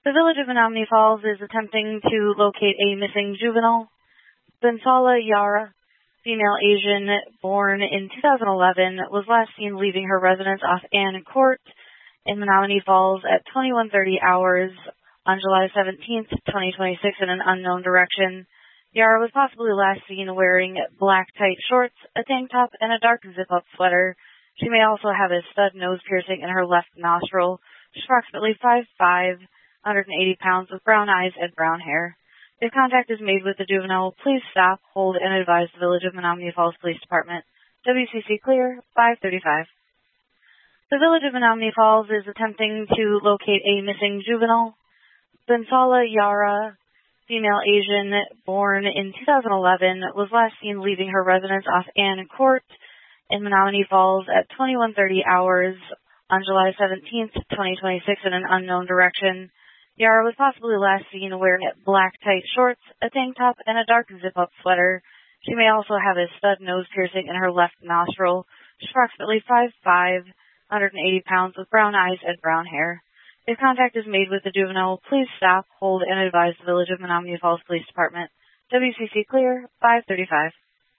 The Village of Menominee Falls is attempting to locate a missing juvenile. Bensala Yara, female Asian, born in 2011, was last seen leaving her residence off Ann Court in Menominee Falls at 21:30 hours on July 17, 2026 in an unknown direction. Yara was possibly last seen wearing black tight shorts, a tank top, and a dark zip-up sweater. She may also have a stud nose piercing in her left nostril. She's approximately 5'5", 180 pounds, with brown eyes and brown hair. If contact is made with the juvenile, please stop, hold, and advise the Village of Menominee Falls Police Department. WCC clear, 535. The Village of Menominee Falls is attempting to locate a missing juvenile. Bensala Yara, female Asian, born in 2011, was last seen leaving her residence off Ann Court in Menominee Falls at 21:30 hours on July 17, 2026 in an unknown direction. Yara was possibly last seen wearing black tight shorts, a tank top, and a dark zip-up sweater. She may also have a stud nose piercing in her left nostril. She's approximately 5'5", 180 pounds, with brown eyes and brown hair. If contact is made with the juvenile, please stop, hold, and advise the Village of Menominee Falls Police Department. WCC clear, 535.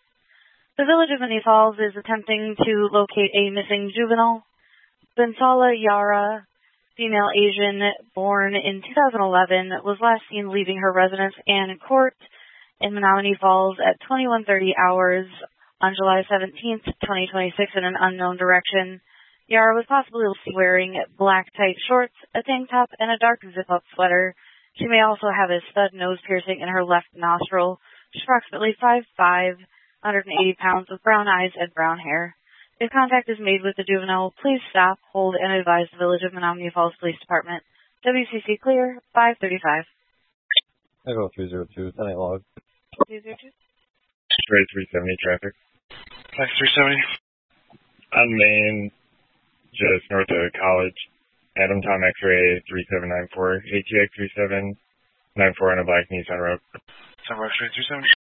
The Village of Menominee Falls is attempting to locate a missing juvenile. Bensala Yara, female Asian, born in 2011, was last seen leaving her residence Ann Court in Menominee Falls at 21:30 hours on July 17, 2026 in an unknown direction. Yara was possibly wearing black tight shorts, a tank top, and a dark zip-up sweater. She may also have a stud nose piercing in her left nostril. She's approximately 5'5", 180 pounds, with brown eyes and brown hair. If contact is made with the juvenile, please stop, hold, and advise the Village of Menominee Falls Police Department. WCC clear, 535. Echo 302, sending log. 302? Straight 370 traffic. Flight 370. On Main, just north of College. Adam Tom X-ray 3794, ATX 3794 on a black Nissan Rogue. Sunrise X-ray 370.